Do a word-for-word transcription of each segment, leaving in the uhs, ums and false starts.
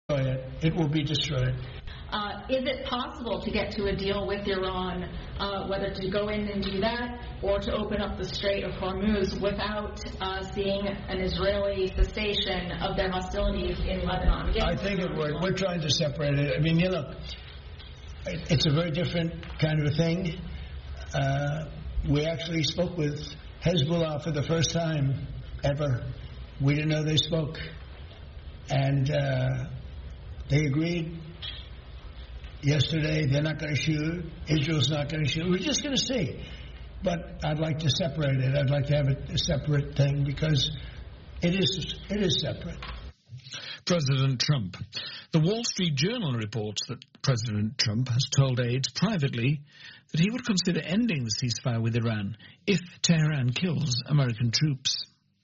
It will be destroyed. Uh, is it possible to get to a deal with Iran, uh, whether to go in and do that or to open up the Strait of Hormuz without uh, seeing an Israeli cessation of their hostilities in Lebanon? Again, I think it would. We're trying to separate it. I mean, you look, it's a very different kind of a thing. Uh, we actually spoke with Hezbollah for the first time ever. We didn't know they spoke. And uh, they agreed yesterday they're not going to shoot. Israel's not going to shoot. We're just going to see. But I'd like to separate it. I'd like to have it a separate thing because it is it is separate. President Trump. The Wall Street Journal reports that President Trump has told aides privately that he would consider ending the ceasefire with Iran if Tehran kills American troops.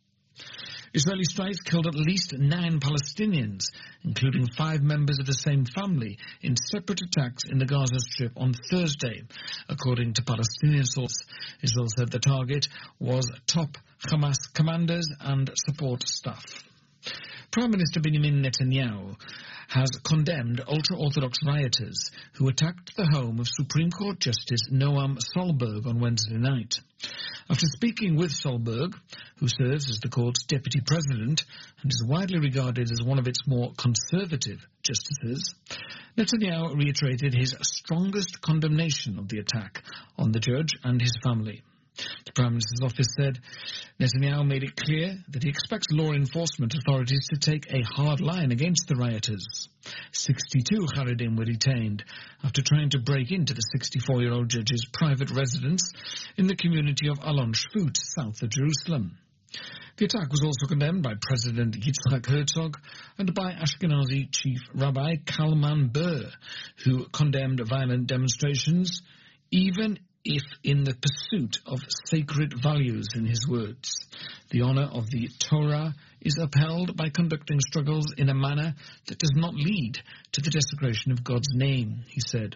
Israeli strikes killed at least nine Palestinians, including five members of the same family, in separate attacks in the Gaza Strip on Thursday. According to Palestinian sources, Israel said the target was top Hamas commanders and support staff. Prime Minister Benjamin Netanyahu has condemned ultra-Orthodox rioters who attacked the home of Supreme Court Justice Noam Solberg on Wednesday night. After speaking with Solberg, who serves as the court's deputy president and is widely regarded as one of its more conservative justices, Netanyahu reiterated his strongest condemnation of the attack on the judge and his family. The Prime Minister's office said Netanyahu made it clear that he expects law enforcement authorities to take a hard line against the rioters. sixty-two Haredim were detained after trying to break into the sixty-four-year-old judge's private residence in the community of Alon Shvut, south of Jerusalem. The attack was also condemned by President Yitzhak Herzog and by Ashkenazi Chief Rabbi Kalman Burr, who condemned violent demonstrations, even if in the pursuit of sacred values, in his words. The honor of the Torah is upheld by conducting struggles in a manner that does not lead to the desecration of God's name, he said.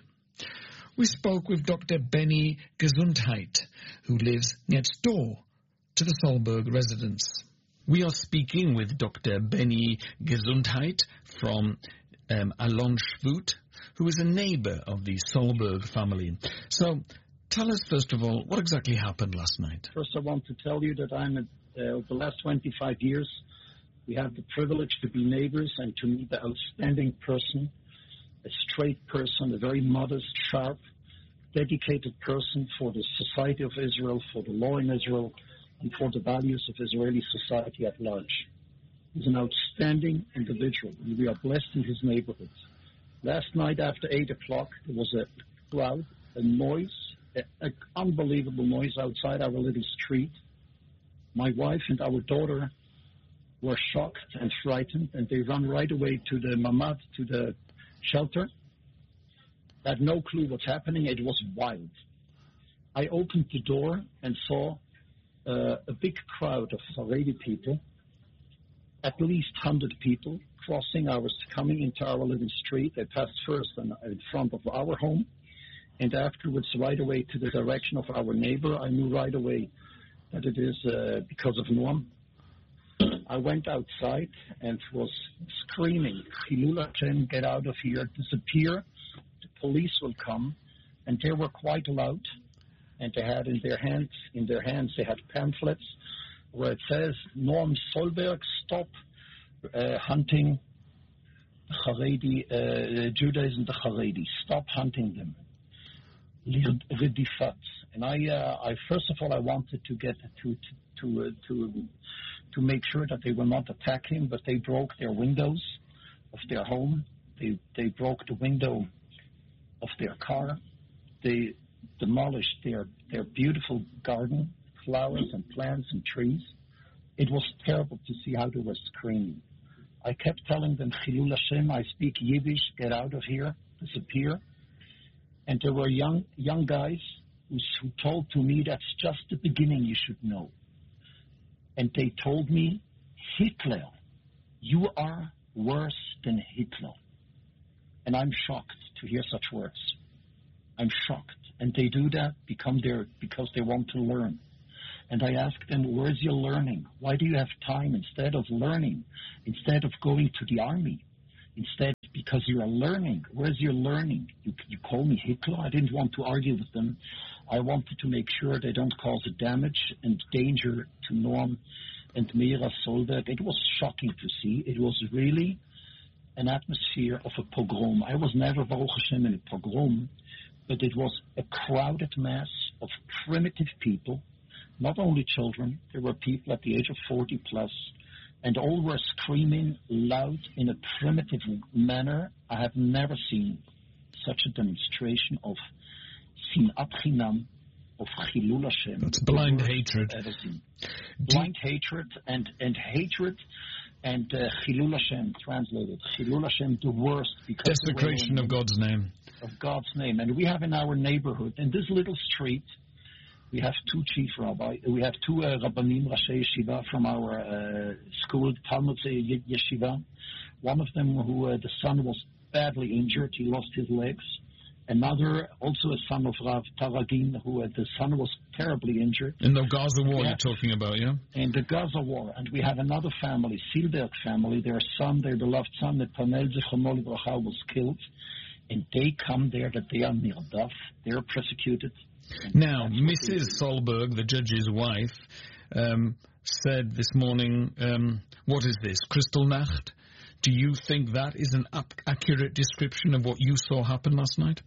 We spoke with Doctor Benny Gesundheit, who lives next door to the Solberg residence. We are speaking with Doctor Benny Gesundheit from um, Alon Shvut, who is a neighbor of the Solberg family. So, tell us, first of all, what exactly happened last night? First, I want to tell you that I'm, uh, the last twenty-five years, we have the privilege to be neighbors and to meet the outstanding person, a straight person, a very modest, sharp, dedicated person for the society of Israel, for the law in Israel, and for the values of Israeli society at large. He's an outstanding individual, and we are blessed in his neighborhood. Last night after eight o'clock, there was a crowd, a noise, an unbelievable noise outside our little street. My wife and our daughter were shocked and frightened, and they ran right away to the mamad, to the shelter. They had no clue what's happening. It was wild. I opened the door and saw uh, a big crowd of Haredi people, at least one hundred people, crossing our, coming into our little street. They passed first in, in front of our home, and afterwards right away to the direction of our neighbor. I knew right away that it is uh, because of Noam. I went outside and was screaming, Chilul Hashem, get out of here, disappear, the police will come. And they were quite loud, and they had in their hands, in their hands they had pamphlets where it says, Noam Solberg, stop uh, hunting the Haredi, uh, Judaism, the Haredi, stop hunting them. And I, uh, I first of all, I wanted to get to to uh, to to make sure that they will not attack him, but they broke their windows of their home. They they broke the window of their car. They demolished their their beautiful garden, flowers and plants and trees. It was terrible to see how they were screaming. I kept telling them, Chilul Hashem, I speak Yiddish, get out of here, disappear. And there were young young guys who, who told to me, that's just the beginning, you should know. And they told me, Hitler, you are worse than Hitler. And I'm shocked to hear such words. I'm shocked. And they do that because, they're, because they want to learn. And I asked them, where's your learning? Why do you have time instead of learning, instead of going to the army? Instead, because you are learning. Where's your learning? You, you call me Hitler? I didn't want to argue with them. I wanted to make sure they don't cause a damage and danger to Norm and Mira Solberg. It was shocking to see. It was really an atmosphere of a pogrom. I was never, Baruch Hashem, in a pogrom, but it was a crowded mass of primitive people, not only children. There were people at the age of forty plus, and all were screaming loud in a primitive manner. I have never seen such a demonstration of sinat chinam, of chilul Hashem. That's blind hatred. Blind hatred and, and hatred and uh, chilul Hashem, translated. Chilul Hashem, the worst. Because desecration of God's name. Of God's name. And we have in our neighborhood, in this little street, we have two chief rabbi. We have two uh, rabbanim, Rashi Yeshiva from our uh, school, Talmud Yeshiva. One of them, who uh, the son was badly injured, he lost his legs. Another, also a son of Rav Taragin, who uh, the son was terribly injured. In the Gaza war yeah. you're talking about, yeah? In the Gaza war. And we have another family, Silberg family. Their son, their beloved son, Netanel Zichrono Livracha, was killed. And they come there that they are nirdaf. They are persecuted. Now, Missus Solberg, the judge's wife, um, said this morning, um, what is this, Kristallnacht? Do you think that is an up- accurate description of what you saw happen last night?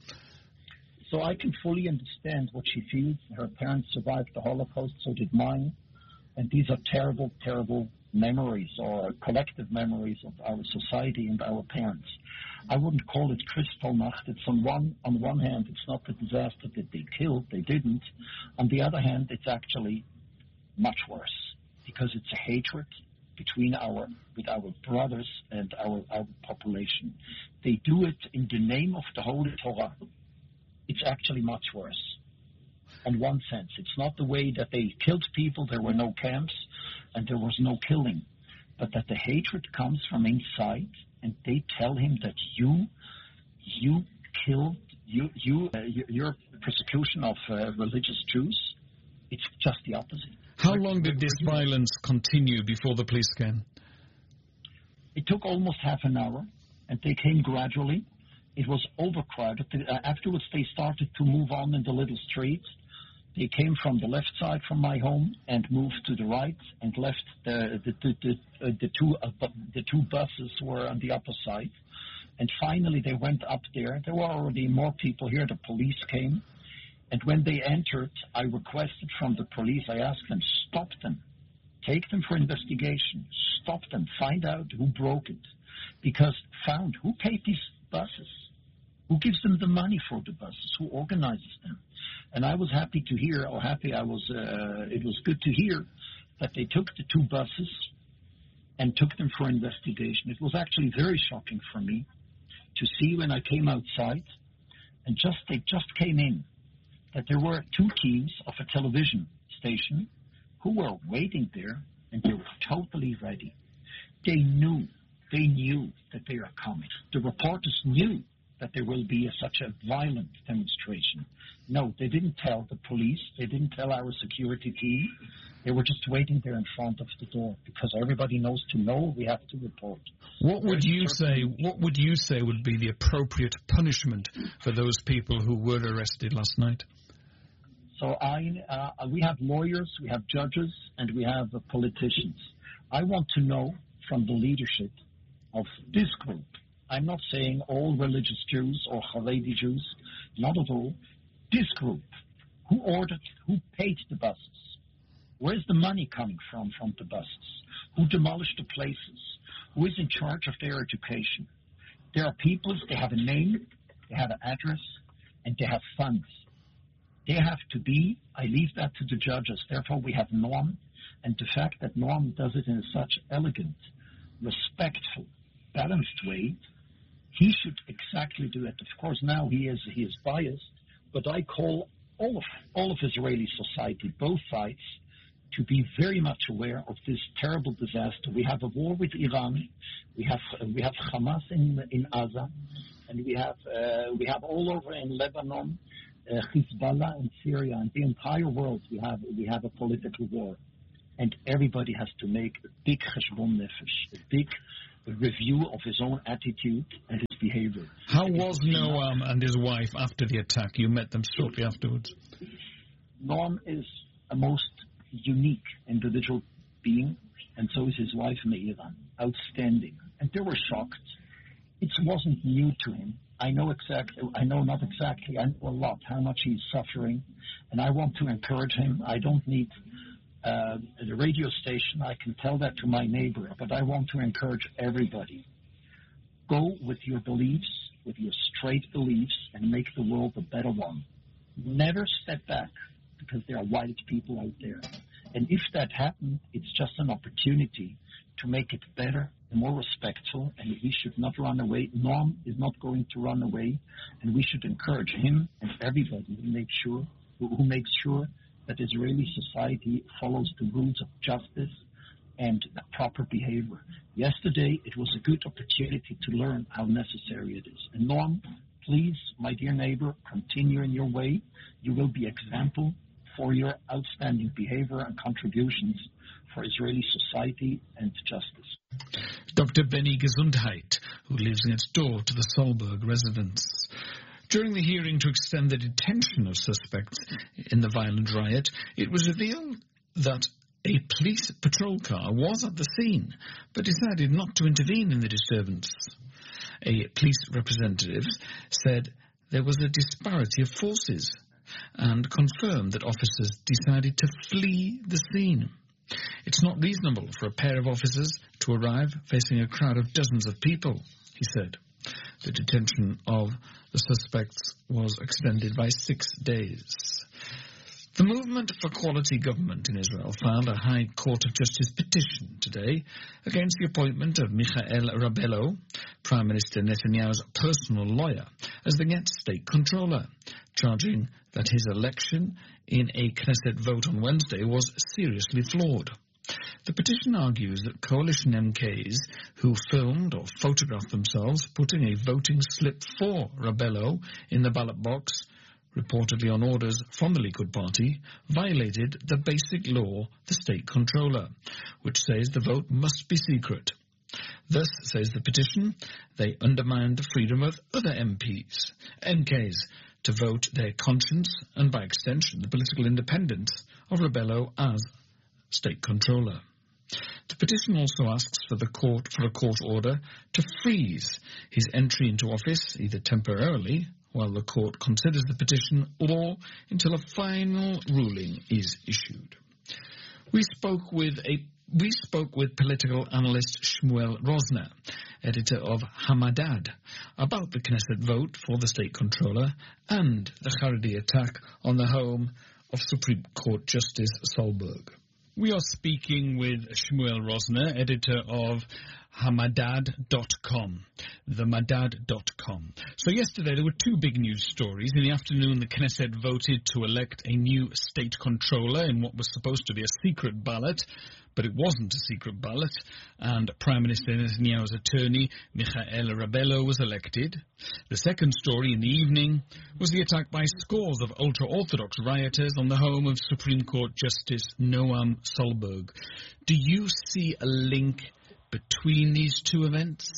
So I can fully understand what she feels. Her parents survived the Holocaust, so did mine. And these are terrible, terrible memories, or collective memories of our society and our parents. I wouldn't call it Kristallnacht. It's on one on one hand, it's not the disaster that they killed, they didn't. On the other hand, it's actually much worse, because it's a hatred between our with our brothers and our, our population. They do it in the name of the Holy Torah. It's actually much worse. In one sense, it's not the way that they killed people, there were no camps, and there was no killing, but that the hatred comes from inside, and they tell him that you, you killed, you, you, uh, your persecution of uh, religious Jews. It's just the opposite. How long did this violence continue before the police came? It took almost half an hour, and they came gradually. It was overcrowded. Uh, afterwards, they started to move on in the little streets. They came from the left side from my home and moved to the right and left the the, the, the, uh, the two uh, the two buses were on the upper side. And finally, they went up there. There were already more people here. The police came. And when they entered, I requested from the police, I asked them, stop them. Take them for investigation. Stop them. Find out who broke it. Because found who paid these buses. Who gives them the money for the buses? Who organizes them? And I was happy to hear, or happy I was, uh, it was good to hear that they took the two buses and took them for investigation. It was actually very shocking for me to see when I came outside, and just they just came in, that there were two teams of a television station who were waiting there, and they were totally ready. They knew, they knew that they are coming. The reporters knew that there will be a, such a violent demonstration. No, they didn't tell the police. They didn't tell our security team. They were just waiting there in front of the door because everybody knows to know we have to report. What would you say? What would you say would be the appropriate punishment for those people who were arrested last night? So I, uh, we have lawyers, we have judges, and we have uh, politicians. I want to know from the leadership of this group. I'm not saying all religious Jews or Haredi Jews, not at all. This group, who ordered, who paid the buses? Where's the money coming from from the buses? Who demolished the places? Who is in charge of their education? There are people, they have a name, they have an address, and they have funds. They have to be, I leave that to the judges. Therefore, we have Norm, and the fact that Norm does it in such elegant, respectful, balanced way, he should exactly do it. Of course, now he is he is biased, but I call all of all of Israeli society, both sides, to be very much aware of this terrible disaster. We have a war with Iran, we have uh, we have Hamas in in Gaza, and we have uh, we have all over in Lebanon, uh, Hezbollah in Syria, and the entire world. We have we have a political war, and everybody has to make a big cheshbon nefesh, a big. A a review of his own attitude and his behavior. How and was Noam and his wife after the attack? You met them shortly afterwards. Noam is a most unique individual being, and so is his wife, Meira. Outstanding. And they were shocked. It wasn't new to him. I know exactly, I know not exactly, I know a lot how much he's suffering, and I want to encourage him. I don't need uh, the radio station. I can tell that to my neighbor, but I want to encourage everybody. Go with your beliefs, with your straight beliefs, and make the world a better one. Never step back, because there are wild people out there. And if that happens, it's just an opportunity to make it better and more respectful, and we should not run away. Noam is not going to run away, and we should encourage him and everybody who makes sure, who, who makes sure that Israeli society follows the rules of justice and proper behavior. Yesterday, it was a good opportunity to learn how necessary it is. And Noam, please, my dear neighbor, continue in your way. You will be example for your outstanding behavior and contributions for Israeli society and justice. Doctor Benny Gesundheit, who lives next door to the Solberg residence. During the hearing to extend the detention of suspects in the violent riot, it was revealed that a police patrol car was at the scene, but decided not to intervene in the disturbance. A police representative said there was a disparity of forces and confirmed that officers decided to flee the scene. It's not reasonable for a pair of officers to arrive facing a crowd of dozens of people, he said. The detention of the suspects was extended by six days. The Movement for Quality Government in Israel filed a High Court of Justice petition today against the appointment of Michael Rabello, Prime Minister Netanyahu's personal lawyer, as the Gett state controller, charging that his election in a Knesset vote on Wednesday was seriously flawed. The petition argues that coalition M Ks who filmed or photographed themselves putting a voting slip for Rabello in the ballot box, reportedly on orders from the Likud party, violated the basic law, the state controller, which says the vote must be secret. Thus, says the petition, they undermined the freedom of other M Ps, M Ks, to vote their conscience and, by extension, the political independence of Rabello as state controller. The petition also asks for the court for a court order to freeze his entry into office, either temporarily, while the court considers the petition, or until a final ruling is issued. We spoke with a We spoke with political analyst Shmuel Rosner, editor of Hamadad, about the Knesset vote for the state controller and the Haredi attack on the home of Supreme Court Justice Solberg. We are speaking with Shmuel Rosner, editor of Hamadad dot com, the madad dot com. So yesterday there were two big news stories. In the afternoon, the Knesset voted to elect a new state controller in what was supposed to be a secret ballot, but it wasn't a secret ballot, and Prime Minister Netanyahu's attorney, Michael Rabello, was elected. The second story in the evening was the attack by scores of ultra-Orthodox rioters on the home of Supreme Court Justice Noam Solberg. Do you see a link between these two events?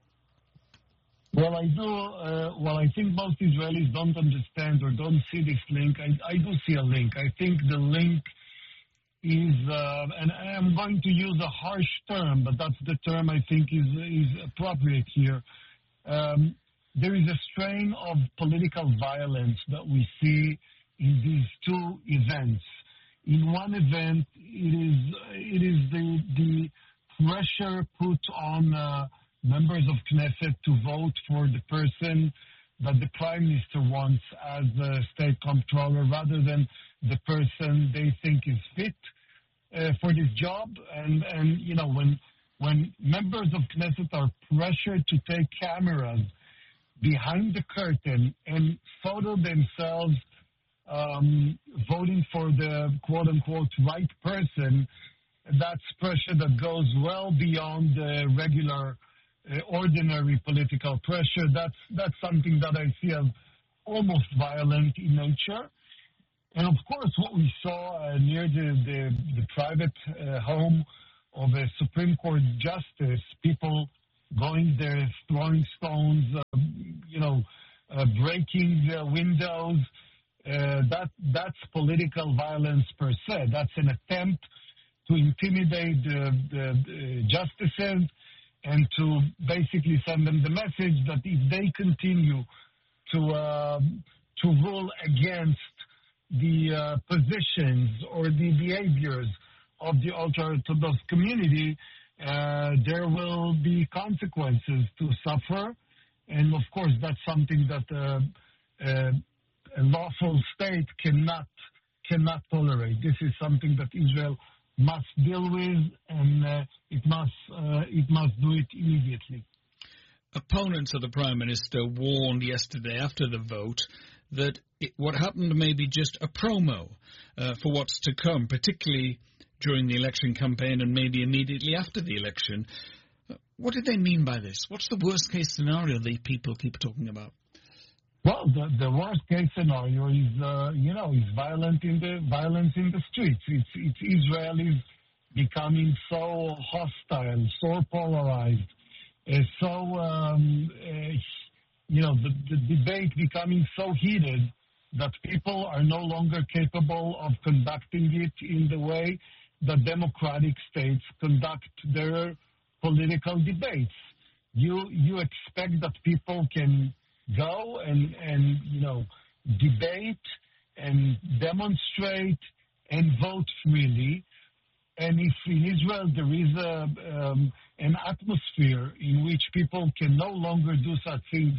Well, I do. Uh, well, I think most Israelis don't understand or don't see this link. I, I do see a link. I think the link is, uh, and I'm going to use a harsh term, but that's the term I think is is appropriate here. Um, there is a strain of political violence that we see in these two events. In one event, it is it is the the pressure put on uh, members of Knesset to vote for the person that the Prime Minister wants as the state comptroller rather than the person they think is fit uh, for this job. And, and you know, when when members of Knesset are pressured to take cameras behind the curtain and photo themselves um, voting for the quote-unquote right person, that's pressure that goes well beyond the regular, uh, ordinary political pressure. That's that's something that I see as almost violent in nature. And of course, what we saw uh, near the, the, the private uh, home of a Supreme Court justice, people going there, throwing stones, uh, you know, uh, breaking uh, windows. Uh, that that's political violence per se. That's an attempt to intimidate the, the, the justices and to basically send them the message that if they continue to uh, to rule against the uh, positions or the behaviors of the ultra-Orthodox community, uh, there will be consequences to suffer. And of course, that's something that uh, uh, a lawful state cannot cannot tolerate. This is something that Israel must deal with, and uh, it must uh, it must do it immediately. Opponents of the Prime Minister warned yesterday after the vote that it, what happened may be just a promo uh, for what's to come, particularly during the election campaign and maybe immediately after the election. Uh, what did they mean by this? What's the worst-case scenario the people keep talking about? Well, the, the worst-case scenario is, uh, you know, is violent in the violence in the streets. It's, it's Israel is becoming so hostile, so polarized, uh, so um, uh, you know, the, the debate becoming so heated that people are no longer capable of conducting it in the way that democratic states conduct their political debates. You you expect that people can go and, and you know, debate and demonstrate and vote freely. And if in Israel there is a, um, an atmosphere in which people can no longer do such things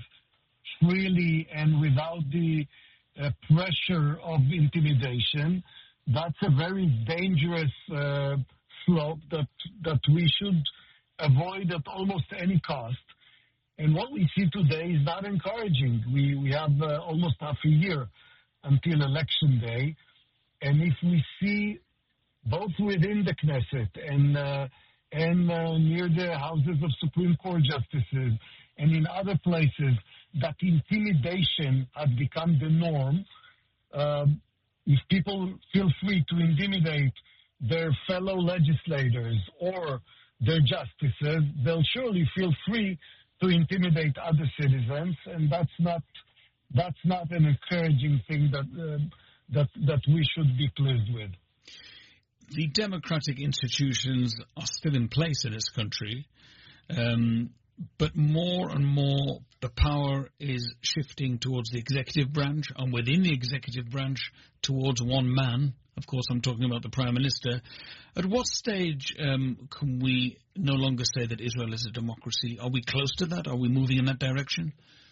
freely and without the uh, pressure of intimidation, that's a very dangerous uh, slope that that we should avoid at almost any cost. And what we see today is not encouraging. We we have uh, almost half a year until election day, and if we see both within the Knesset and uh, and uh, near the houses of Supreme Court justices and in other places that intimidation has become the norm, uh, if people feel free to intimidate their fellow legislators or their justices, they'll surely feel free to intimidate other citizens, and that's not that's not an encouraging thing that uh, that that we should be pleased with. The democratic institutions are still in place in this country, um, but more and more the power is shifting towards the executive branch, and within the executive branch towards one man. Of course, I'm talking about the Prime Minister. At what stage um, can we no longer say that Israel is a democracy? Are we close to that? Are we moving in that direction?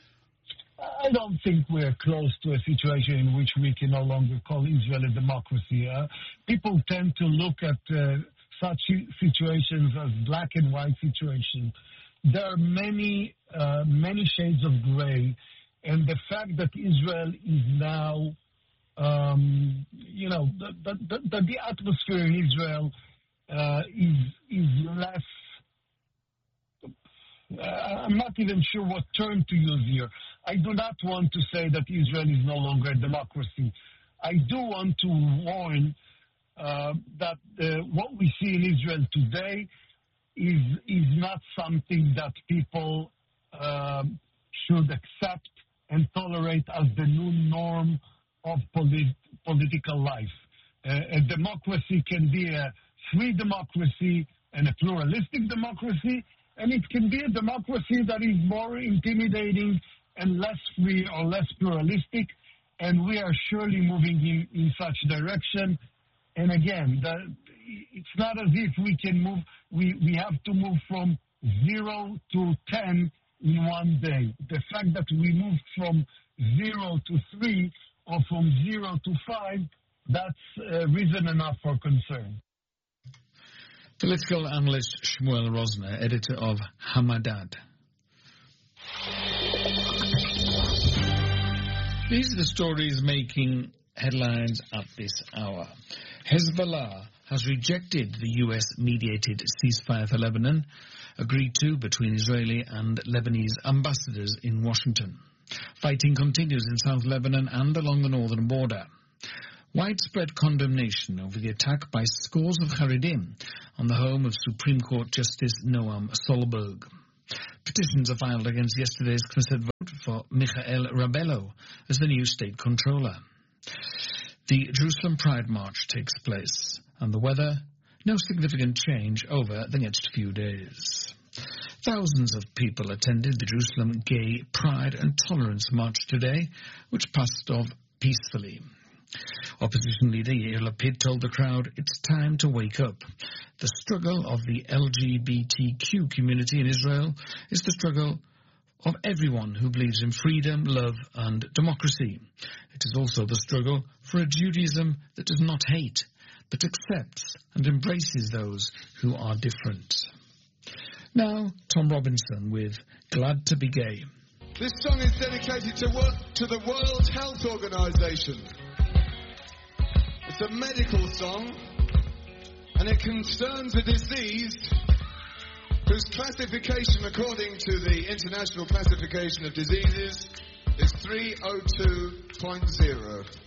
I don't think we're close to a situation in which we can no longer call Israel a democracy. Uh, people tend to look at uh, such situations as black and white situations. There are many, uh, many shades of gray, and the fact that Israel is now Um, you know, the, the, the, the atmosphere in Israel uh, is is less. Uh, I'm not even sure what term to use here. I do not want to say that Israel is no longer a democracy. I do want to warn uh, that uh, what we see in Israel today is is not something that people uh, should accept and tolerate as the new norm of polit- political life. Uh, a democracy can be a free democracy and a pluralistic democracy, and it can be a democracy that is more intimidating and less free or less pluralistic, and we are surely moving in, in such direction. And again, the, it's not as if we can move, we, we have to move from zero to ten in one day. The fact that we moved from zero to three or from zero to five, that's uh, reason enough for concern. Political analyst Shmuel Rosner, editor of Hamadad. These are the stories making headlines at this hour. Hezbollah has rejected the U S-mediated ceasefire for Lebanon, agreed to between Israeli and Lebanese ambassadors in Washington. Fighting continues in South Lebanon and along the northern border. Widespread condemnation over the attack by scores of Haredim on the home of Supreme Court Justice Noam Solberg. Petitions are filed against yesterday's Knesset vote for Michael Rabello as the new state controller. The Jerusalem Pride March takes place, and the weather, no significant change over the next few days. Thousands of people attended the Jerusalem Gay Pride and Tolerance March today, which passed off peacefully. Opposition leader Yair Lapid told the crowd it's time to wake up. The struggle of the L G B T Q community in Israel is the struggle of everyone who believes in freedom, love and democracy. It is also the struggle for a Judaism that does not hate, but accepts and embraces those who are different. Now, Tom Robinson with Glad to be Gay. This song is dedicated to, work, to the World Health Organization. It's a medical song, and it concerns a disease whose classification, according to the International Classification of Diseases, is three oh two point oh.